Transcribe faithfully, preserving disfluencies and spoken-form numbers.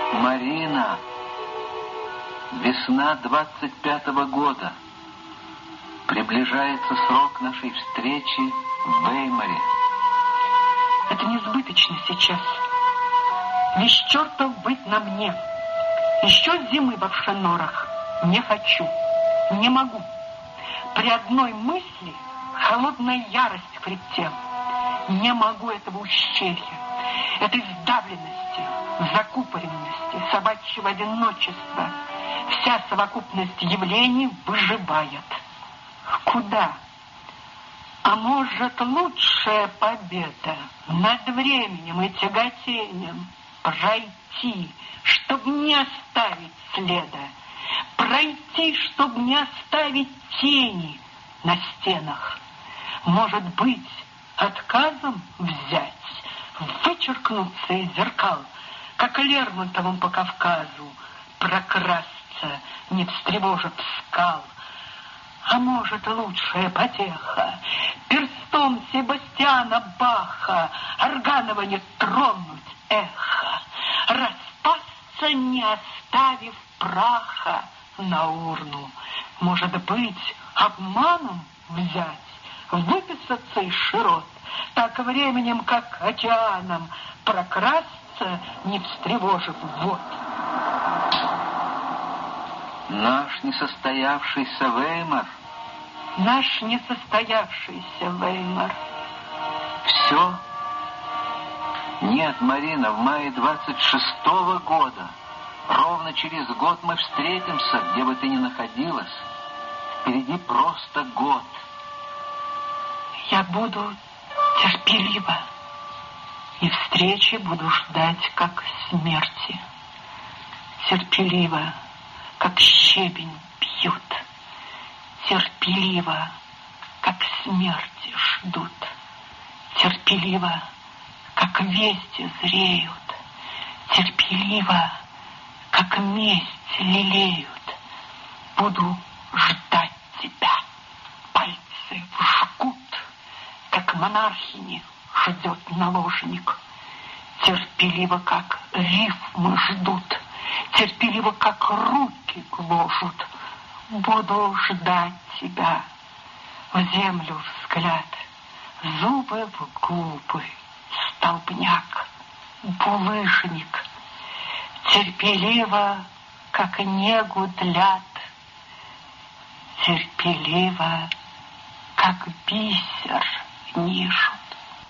Марина, весна двадцать пятого года. Приближается срок нашей встречи в Веймаре. Это несбыточно сейчас. Весь чертов быть на мне. Еще зимы во Вшенорах не хочу, не могу. При одной мысли холодная ярость в хребте. Не могу этого ущелья, этой сдавленности, закупоренности, собачьего одиночества. Вся совокупность явлений выживает. Куда? А может, лучшая победа над временем и тяготением пройти, чтобы не оставить следа, пройти, чтобы не оставить тени на стенах. Может быть, отказом взять, вычеркнуться из зеркал, как Лермонтовым по Кавказу, прокрасться, не встревожив скал. А может, лучшая потеха перстом Себастьяна Баха органово не тронуть эхо, распасться, не оставив праха на урну. Может быть, обманом взять, выписаться из широт, так временем, как океаном, прокрасться, не встревожив вод. Наш несостоявшийся Веймар. Наш несостоявшийся Веймар. Все? Нет, Марина, в мае двадцать шестого года, ровно через год мы встретимся, где бы ты ни находилась. Впереди просто год. Я буду терпелива, и встречи буду ждать, как смерти. Терпеливо, как щебень бьют. Терпеливо, как смерти ждут. Терпеливо, как вести зреют. Терпеливо, как месть лелеют. Буду ждать тебя. Пальцы вжгут, как монархини ждет наложник. Терпеливо, как рифмы ждут. Терпеливо, как руки гложут. Буду ждать тебя. В землю взгляд, зубы в губы, столбняк, булыжник. Терпеливо, как негу длят. Терпеливо, как бисер нишу.